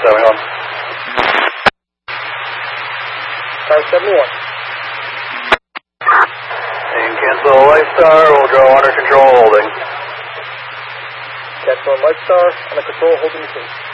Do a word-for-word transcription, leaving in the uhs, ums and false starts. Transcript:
seventy-one. Tower seventy-one. And cancel Light Star, we'll draw under control holding. Cancel Light Star, under control holding the case.